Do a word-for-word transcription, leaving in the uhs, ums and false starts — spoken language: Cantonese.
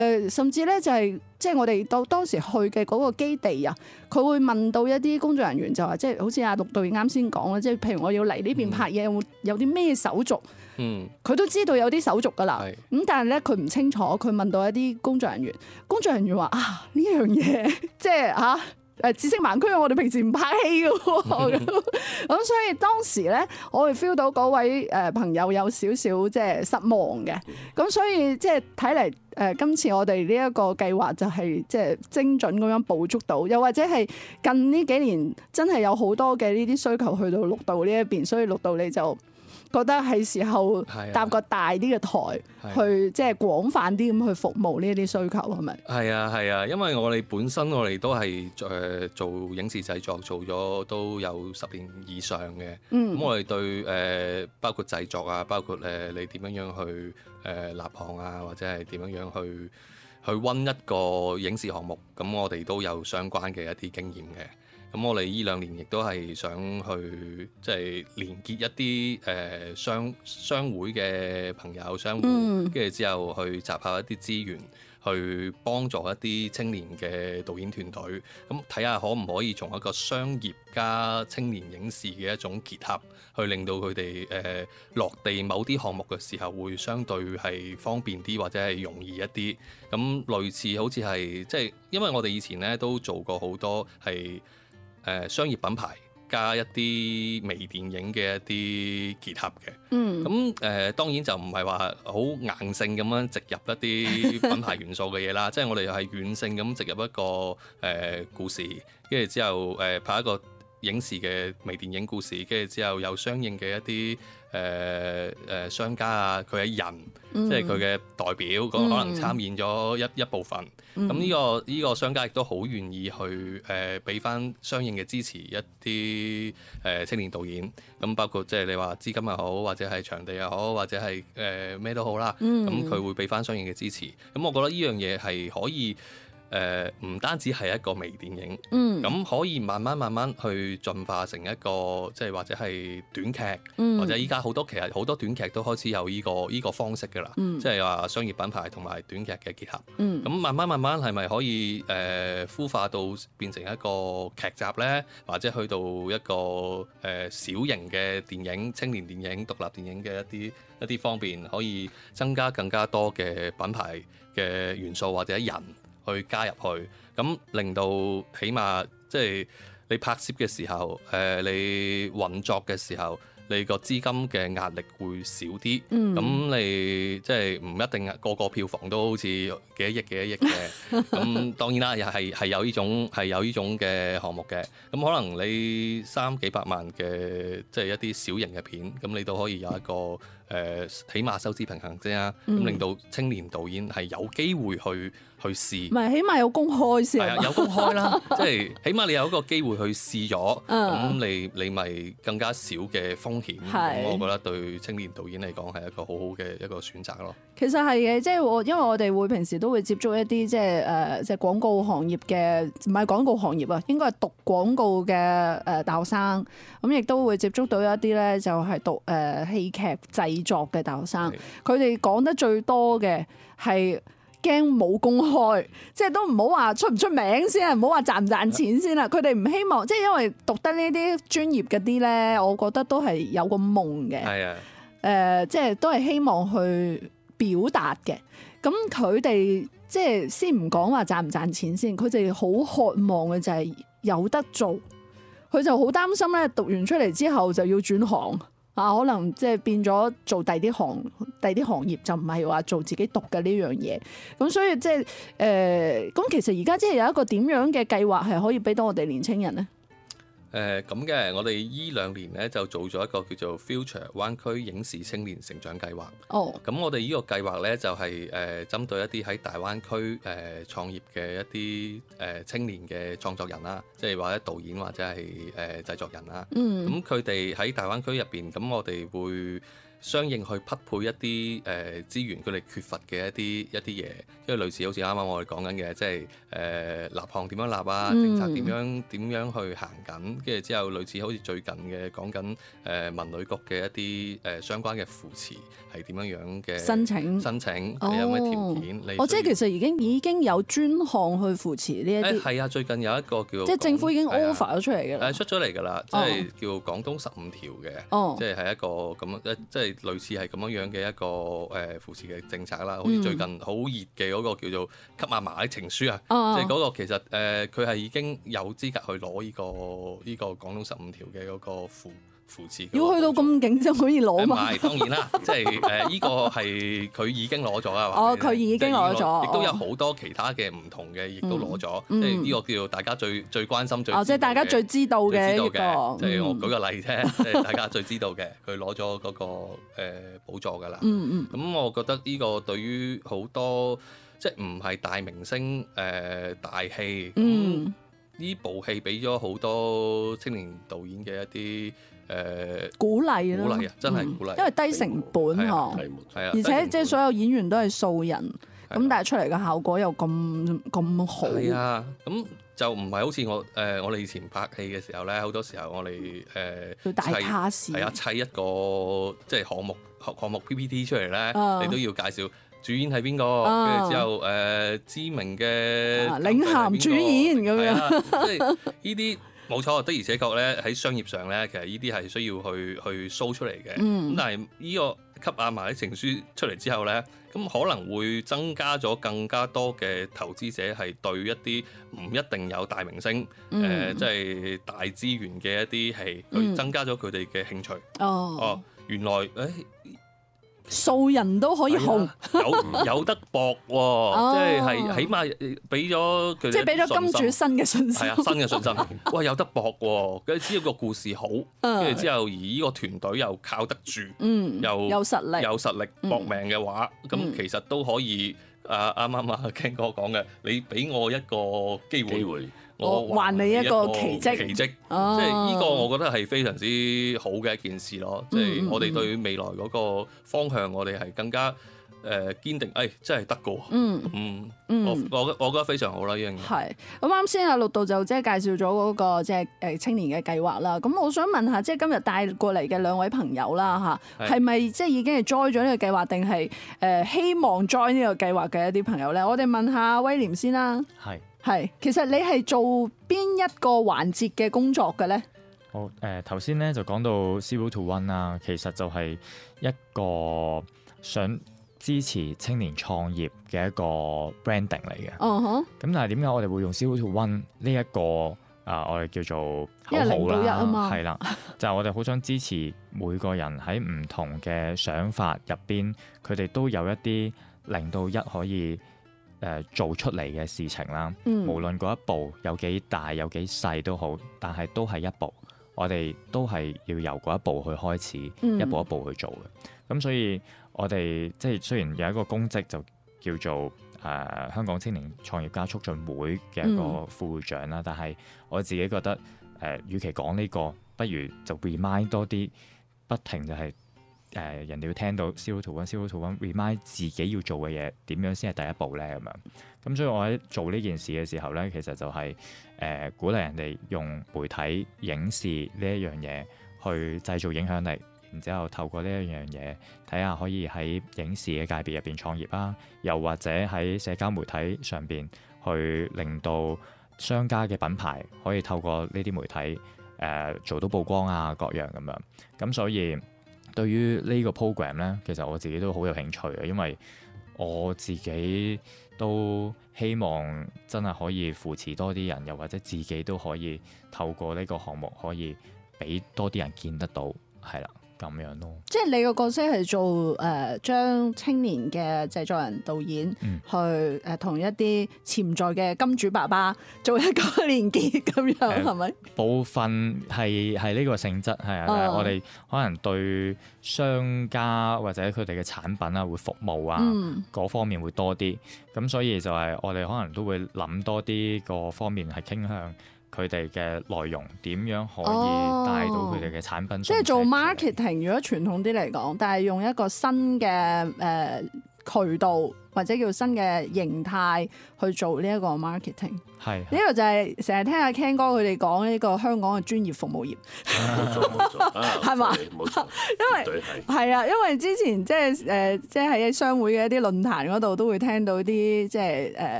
誒，甚至咧就係即係我哋到當時去嘅嗰個基地啊，佢會問到一啲工作人員就話，即係好似阿陸導演啱先講啦，即係譬如我要嚟呢邊拍嘢，有冇有啲咩手續？ 嗯， 佢都知道有啲手續㗎啦。 係咁但係咧佢唔清楚，佢問到一啲工作人員，工作人員話啊呢樣嘢即係嚇。誒知識盲區，我哋平時唔拍戲嘅喎，咁咁所以當時咧，我哋 feel 到嗰位誒朋友有少少即係失望嘅，咁所以即係睇嚟誒今次我哋呢一個計劃就係即係精準咁樣捕捉到，又或者係近呢幾年真係有好多嘅呢啲需求去到綠道呢一邊，所以綠道你就覺得係時候搭個大啲嘅台， 啊、 去即係廣泛啲咁去服務呢一啲需求，係咪？ 係啊係啊，因為我哋本身我哋都係誒做影視製作，做咗都有十年以上嘅。咁、嗯、我哋對誒、呃、包括製作啊，包括誒、呃、你點樣樣去誒、呃、立項啊，或者係點樣樣去去溫一個影視項目，咁我哋都有相關嘅一啲經驗嘅。咁我哋呢兩年亦都係想去即係連結一啲誒、呃、商商會嘅朋友、商戶，跟住、嗯、之後去集合一啲資源，去幫助一啲青年嘅導演團隊，咁睇下可唔可以從一個商業加青年影視嘅一種結合，去令到佢哋誒落地某啲項目嘅時候會相對係方便啲，或者係容易一啲。咁類似好似係即係，因為我哋以前咧都做過好多係。誒、呃、商業品牌加一啲微電影嘅一啲結合嘅，嗯，咁誒、呃、當然就唔係話好硬性咁樣植入一啲品牌元素嘅嘢啦，即係我哋又係軟性咁植入一個誒、呃、故事，跟住之後誒、呃、拍一個影視嘅微電影故事，跟住之後有相應嘅一啲誒誒商家啊，佢嘅人，嗯、即係佢嘅代表，可能參演咗一一部分。咁呢、嗯這個呢、這個商家亦都好願意去誒俾翻相應嘅支持一啲誒、呃、青年導演。咁包括即係你話資金又好，或者係場地又好，或者係誒咩都好啦。咁佢、嗯、會俾翻相應嘅支持。咁我覺得呢樣嘢係可以。誒唔、呃、單止係一個微電影，咁、嗯、可以慢慢慢慢去進化成一個即係或者係短劇，嗯、或者依家好多其實好多短劇都開始有呢、這個依、這個方式㗎啦，嗯、即係話商業品牌同埋短劇嘅結合。咁、嗯、慢慢慢慢係咪可以誒、呃、孵化到變成一個劇集呢？或者去到一個誒、呃、小型嘅電影、青年電影、獨立電影嘅一啲一啲方面，可以增加更加多嘅品牌嘅元素或者人。去加入去，咁令到起碼即係你拍攝嘅時候，誒、呃、你運作嘅時候，你個資金嘅壓力會少啲。咁、嗯、你即係唔一定個個票房都好似幾多億幾多億嘅。咁當然啦，又係係有呢種係有呢種嘅項目嘅。咁可能你三幾百萬嘅即係一啲小型嘅片，咁你都可以有一個誒、呃、起碼收支平衡先啊。咁、嗯、令到青年導演係有機會去。去試，唔係起碼有公開先， 係啊，有公開啦，即係起碼你有一個機會去試咗，咁、嗯、你你咪更加少嘅風險，咁是我覺得對青年導演嚟講係一個好好嘅一個選擇咯。 其實係嘅，即係我因為我哋會平時都會接觸一啲即係誒即係廣告行業嘅，唔係廣告行業啊，應該係讀廣告嘅誒大學生，咁亦都會接觸到一啲咧就係讀誒戲劇製作嘅大學生，佢哋講得最多嘅係。驚冇公開，即係都唔好話出唔出名先啊，唔好話賺唔賺錢先啦。佢哋唔希望，即係因為讀得呢啲專業嗰啲咧，我覺得都係有個夢嘅。係啊，誒，即係都係希望去表達嘅。咁佢哋即係先唔講話賺唔賺錢先，佢哋好渴望嘅就係有得做。佢就好擔心咧，讀完出嚟之後就要轉行。啊，可能即係變咗做第啲行，第啲行業就唔係話做自己讀嘅呢樣嘢。咁所以即係誒，咁、呃、其實而家即係有一個點樣嘅計劃係可以俾到我哋年青人咧？ 誒咁嘅，我哋依兩年咧就做咗一個叫做 Future 灣區影視青年成長計劃。哦，咁我哋呢個計劃咧就係、是、誒、呃、針對一啲喺大灣區誒、呃、創業嘅一啲誒、呃、青年嘅創作人啦，即係或者導演或者係誒、呃、製作人啦。嗯，咁佢哋喺大灣區入邊，咁我哋會相應去匹配一啲誒、呃、資源，佢哋缺乏嘅一啲一啲嘢，因為類似好似啱啱我哋講緊嘅，即係誒、呃、立項點樣立啊，政策點樣點樣去行緊，跟住之後類似好似最近嘅講緊誒文旅局嘅一啲誒、呃、相關嘅扶持係點樣樣嘅申請申請，你有咩條件？你哦，即係其實已經已經有專項去扶持呢一啲。 誒係啊，最近有一個叫即係政府已經 offer 咗出嚟嘅啦。 誒出咗嚟㗎啦，即係叫廣東十五條嘅， 哦、 即係係一個咁樣，即係類似係咁樣樣嘅一個誒扶持嘅政策啦。好似最近好熱嘅嗰個叫做給阿嫲的情書啊， 哦、 即係嗰個其實誒佢係已經有資格去攞呢、這個呢、這個廣東十五條嘅嗰個扶扶持。 要去到咁勁先可以攞嘛？ 唔係當然啦，即係誒呢個係佢已經攞咗啦。 哦，佢已經攞咗， 亦都有好多其他嘅唔同嘅，亦都攞咗。即係呢個叫做大家最最關心、最哦，即係大家最知道嘅一個。 即係我舉個例啫，即係大家最知道嘅，佢攞咗嗰個誒補助㗎啦。嗯嗯。咁我覺得呢個對於好多即係唔係大明星誒大戲，咁呢部戲俾咗好多青年導演嘅一啲。誒鼓勵咯， 鼓勵啊，真係鼓勵， 因為低成本嗬， 係啊， 而且即係所有演員都係素人，咁但係出嚟嘅效果又咁咁好。係啊，咁就唔係好似我誒我哋以前拍戲嘅時候咧，好多時候我哋誒要大卡士， 係啊，砌一個即係項目項目 P P T 出嚟咧，你都要介紹主演係邊個，跟住之後誒知名嘅領銜主演咁樣， 即係呢啲。冇錯，的而且確咧喺商業上咧，其實呢啲係需要去去 show 出嚟嘅。咁、嗯、但係呢個給阿嫲的情書出嚟之後咧，咁可能會增加咗更加多嘅投資者係對一啲唔一定有大明星，誒即係大資源嘅一啲戲，去增加咗佢哋嘅興趣。哦，哦，原來誒。哎素人都可以紅， 有有得搏喎，哦、即係係起碼俾咗佢哋， 即係俾咗金主新嘅信心， 係啊，新嘅信心。哇，有得搏喎，跟住只要個故事好，跟住之後而呢個團隊又靠得住，嗯、又有實力， 有實力搏命嘅話，咁、嗯、其實都可以。啊，啱啱啊，Ken哥講嘅，你俾我一個機會。機會我還你一個奇蹟， 奇蹟，哦、即係呢個我覺得係非常之好嘅一件事咯。即係、嗯、我哋對未來嗰個方向，我哋係更加誒、呃、堅定。誒、哎，真係得㗎。嗯嗯，嗯我我我覺得非常好啦，呢樣嘢。係咁啱先啊，陸導就即係介紹咗嗰個即係誒青年嘅計劃啦。咁我想問下，即係今日帶過嚟嘅兩位朋友啦嚇，係咪即係已經係 join 咗呢個計劃，定係誒希望 join 呢個計劃嘅一啲朋友咧？我哋問下威廉先啦。係。係，其實你係做邊一個環節嘅工作嘅咧？ 好，誒頭先咧就講到 Zero to One 啦，其實就係一個想支持青年創業嘅一個 branding 嚟嘅。嗯哼。咁但係點解我哋會用 Zero to One 呢一個啊？我哋叫做口號啦，係啦，就係我哋好想支持每個人喺唔同嘅想法入邊，佢哋都有一啲零到一可以。誒、呃、做出嚟嘅事情啦，嗯、無論嗰一步有幾大有幾細都好，但係都係一步，我哋都係要由嗰一步去開始，嗯、一步一步去做嘅。咁所以我哋即係雖然有一個公職就叫做誒、呃、香港青年創業家促進會嘅一個副會長啦，嗯、但係我自己覺得誒、呃，與其講呢、這個，不如就 remind 多啲，不停就係、是。誒、呃、人哋要聽到 Zero to One，Zero to One，remind 自己要做嘅嘢點樣先係第一步咧咁樣。咁所以我喺做呢件事嘅時候咧，其實就係、是、誒、呃、鼓勵人哋用媒體影視呢一樣嘢去製造影響力，然之後透過呢一樣嘢睇下可以喺影視嘅界別入邊創業啦，又或者喺社交媒體上邊去令到商家嘅品牌可以透過呢啲媒體誒、呃、做到曝光啊各樣咁樣。咁所以對於呢個 program 咧，其實我自己都好有興趣嘅，因為我自己都希望真係可以扶持多啲人，又或者自己都可以透過呢個項目可以俾多啲人見得到，係啦。咁樣咯，即係你個角色係做誒將、呃、青年嘅製作人導演、嗯、去誒同、呃、一啲潛在嘅金主爸爸做一個連結咁樣，係咪、呃？部分係係呢個性質係啊，但係我哋可能對商家或者佢哋嘅產品啊，會服務啊嗰、嗯、方面會多啲，咁所以就係我哋可能都會諗多啲個方面係傾向佢哋嘅內容點樣可以帶到佢哋嘅產品。 即係做 marketing，如果傳統啲嚟講，但係用一個新嘅誒、呃、渠道或者叫新嘅形態去做呢一個 marketing。係呢個就係成日聽阿 Ken 哥佢哋講呢個香港嘅專業服務業。 冇錯冇錯，係嘛？冇錯， 因為係啊，因為之前即係誒，即係喺商會嘅一啲論壇嗰度都會聽到啲即係誒